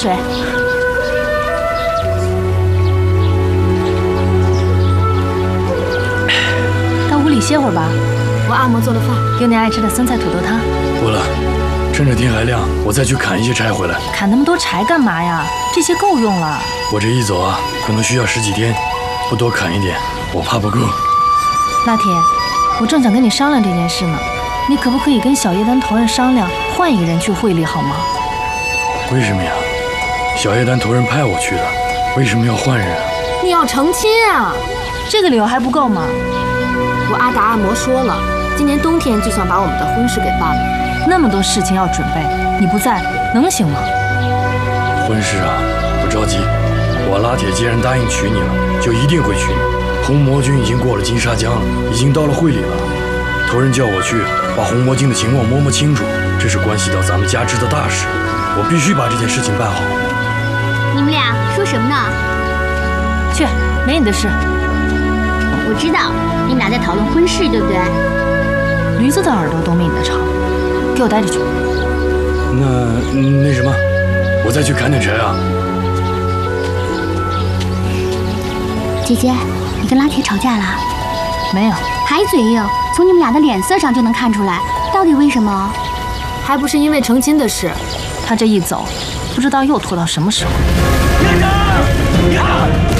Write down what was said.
水。到屋里歇会儿吧。 我阿嬷做的饭， 有你爱吃的酸菜土豆汤。 不了，趁着天还亮，我再去砍一些柴回来。 砍那么多柴干嘛呀？这些够用了。 我这一走啊，可能需要10几天，不多砍一点，我怕不够。 拉铁，我正想跟你商量这件事呢，你可不可以跟小叶丹头人商量，换一个人去会里好吗？ 为什么呀？小叶丹头人派我去的，为什么要换人啊？ 你要成亲啊！ 这个理由还不够吗？ 我阿达阿嬷说了，今年冬天就想把我们的婚事给办了。 那么多事情要准备，你不在能行吗？ 婚事啊，不着急。我拉铁既然答应娶你了，就一定会娶你。红魔君已经过了金沙江了，已经到了会里了。头人叫我去把红魔镜的情况摸清楚，这是关系到咱们家支的大事，我必须把这件事情办好。 你们俩说什么呢？ 去，没你的事。 我知道你们俩在讨论婚事，对不对？ 驴子的耳朵都没你的长，给我待着去。 那什么，我再去砍点柴啊。 姐姐，你跟拉铁吵架了？ 没有。 还嘴硬，从你们俩的脸色上就能看出来，到底为什么？ 还不是因为成亲的事。 他这一走，不知道又拖到什么时候。 院长，你看。